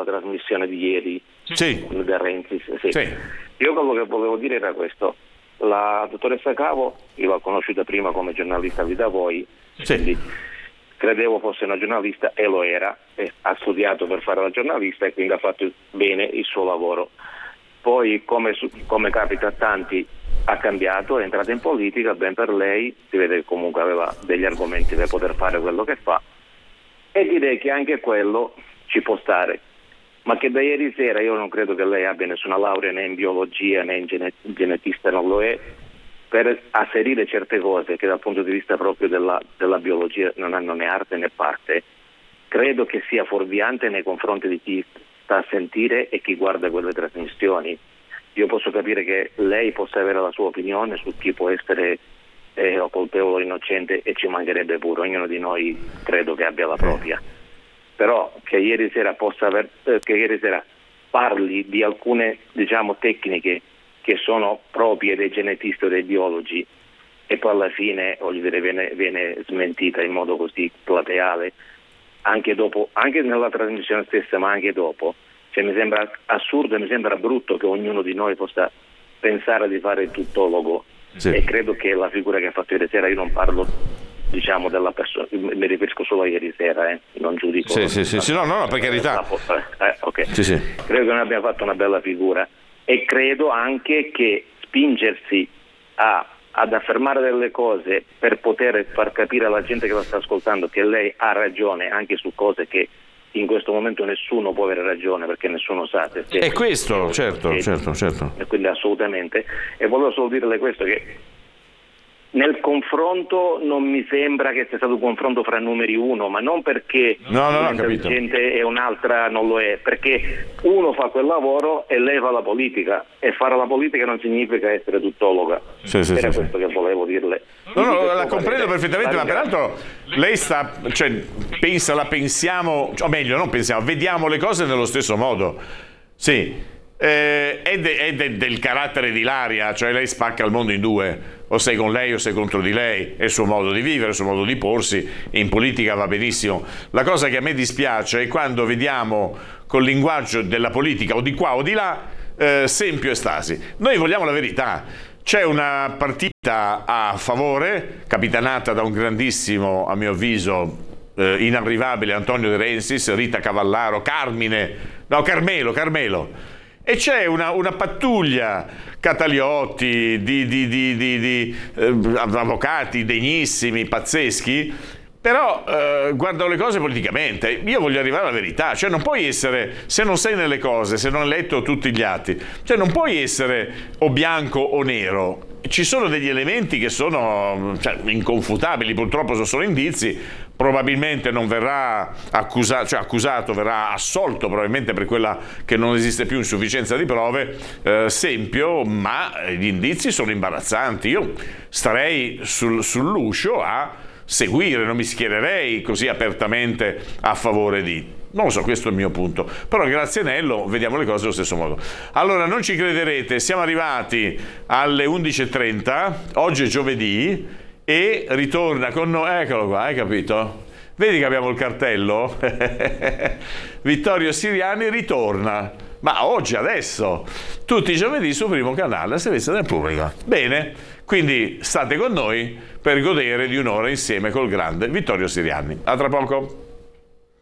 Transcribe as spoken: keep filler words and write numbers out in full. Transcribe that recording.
trasmissione di ieri sì. da Renzi. Sì. Sì. Io quello che volevo dire era questo: la dottoressa Cavo io l'ho conosciuta prima come giornalista Vita Voi, sì. quindi credevo fosse una giornalista e lo era, e ha studiato per fare la giornalista e quindi ha fatto bene il suo lavoro. Poi, come, come capita a tanti, ha cambiato, è entrata in politica, ben per lei, si vede che comunque aveva degli argomenti per poter fare quello che fa, e direi che anche quello ci può stare, ma che da ieri sera io non credo che lei abbia nessuna laurea né in biologia né in genet- genetista, non lo è, per asserire certe cose che dal punto di vista proprio della, della biologia non hanno né arte né parte. Credo che sia fuorviante nei confronti di chi sta a sentire e chi guarda quelle trasmissioni. Io posso capire che lei possa avere la sua opinione su chi può essere eh, o colpevole o innocente, e ci mancherebbe pure, ognuno di noi credo che abbia la propria. Però che ieri sera possa aver, eh, che ieri sera parli di alcune, diciamo, tecniche che sono proprie dei genetisti o dei biologi e poi alla fine, voglio dire, viene, viene smentita in modo così plateale, anche dopo, anche nella trasmissione stessa, ma anche dopo. Cioè, mi sembra assurdo e mi sembra brutto che ognuno di noi possa pensare di fare il tuttologo. Sì. E credo che la figura che ha fatto ieri sera, io non parlo, diciamo, della persona, mi riferisco solo a ieri sera, eh, non giudico. Sì, sì, sì, sì, no, no, per carità. Eh, okay. Sì, sì. Credo che non abbia fatto una bella figura, e credo anche che spingersi a ad affermare delle cose per poter far capire alla gente che la sta ascoltando che lei ha ragione anche su cose che in questo momento nessuno può avere ragione, perché nessuno sa se è questo, certo, e, certo, certo. E quindi assolutamente. E volevo solo dirle questo, che nel confronto non mi sembra che sia stato un confronto fra numeri uno, ma non perché no, no, una intelligente e un'altra non lo è, perché uno fa quel lavoro e lei fa la politica, e fare la politica non significa essere tuttologa. Sì, sì, Era sì, questo sì. che volevo dirle. No, no, la comprendo perfettamente, ma peraltro lei sta, cioè, pensa, la pensiamo, o meglio, non pensiamo, vediamo le cose nello stesso modo. Sì. Eh, è, de, è de, del carattere di Ilaria, cioè lei spacca il mondo in due, o sei con lei o sei contro di lei, è il suo modo di vivere, il suo modo di porsi, in politica va benissimo. La cosa che a me dispiace è quando vediamo col linguaggio della politica o di qua o di là eh, Sempio e Stasi. Noi vogliamo la verità. C'è una partita a favore, capitanata da un grandissimo, a mio avviso, eh, inarrivabile Antonio De Rensis, Rita Cavallaro, Carmine, no Carmelo, Carmelo. E c'è una, una pattuglia Cataliotti, di, di, di, di, di eh, avvocati degnissimi, pazzeschi, però eh, guardano le cose politicamente. Io voglio arrivare alla verità, cioè non puoi essere, se non sei nelle cose, se non hai letto tutti gli atti, cioè non puoi essere o bianco o nero. Ci sono degli elementi che sono, cioè, inconfutabili, purtroppo sono solo indizi. Probabilmente non verrà accusato, cioè accusato, verrà assolto probabilmente per quella che non esiste più insufficienza di prove, eh, Sempio, ma gli indizi sono imbarazzanti. Io starei sul, sull'uscio a seguire, non mi schiererei così apertamente a favore di... Non lo so, questo è il mio punto. Però grazie Nello, vediamo le cose allo stesso modo. Allora, non ci crederete, siamo arrivati alle undici e trenta, oggi è giovedì, e ritorna con noi, eccolo qua, hai capito? Vedi che abbiamo il cartello? Vittorio Siriani ritorna, ma oggi, adesso, tutti i giovedì sul Primo Canale, al servizio della Repubblica. Bene, quindi state con noi per godere di un'ora insieme col grande Vittorio Siriani. A tra poco.